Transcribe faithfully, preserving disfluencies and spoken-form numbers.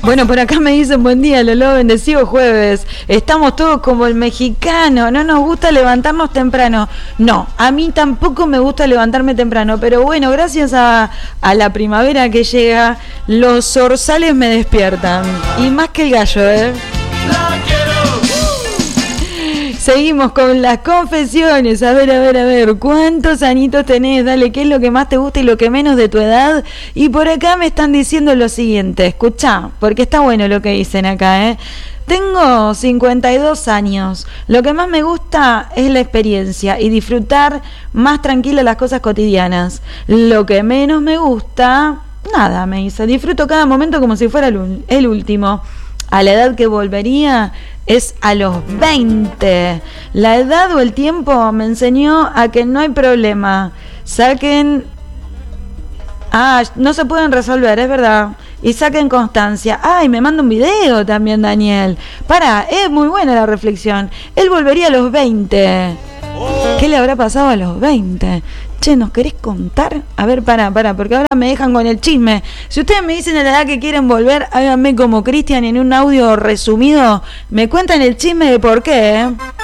Bueno, por acá me dicen buen día, Lolo, bendecido jueves. Estamos todos como el mexicano, no nos gusta levantarnos temprano. No, a mí tampoco me gusta levantarme temprano, pero bueno, gracias a, a la primavera que llega, los zorzales me despiertan. Y más que el gallo, ¿eh? Seguimos con las confesiones. A ver, a ver, a ver. ¿Cuántos añitos tenés? Dale, ¿qué es lo que más te gusta y lo que menos de tu edad? Y por acá me están diciendo lo siguiente. Escuchá, porque está bueno lo que dicen acá, ¿eh? Tengo cincuenta y dos años. Lo que más me gusta es la experiencia y disfrutar más tranquila las cosas cotidianas. Lo que menos me gusta, nada, me dice. Disfruto cada momento como si fuera el, el último. A la edad que volvería es a los veinte. La edad o el tiempo me enseñó a que no hay problema. Saquen... Ah, no se pueden resolver, es verdad. Y saquen constancia. Ay, me manda un video también, Daniel. Pará, es muy buena la reflexión. Él volvería a los veinte. ¿Qué le habrá pasado a los veinte? Che, ¿nos querés contar? A ver, pará, pará, porque ahora me dejan con el chisme. Si ustedes me dicen a la edad que quieren volver, háganme como Cristian en un audio resumido. Me cuentan el chisme de por qué, ¿eh?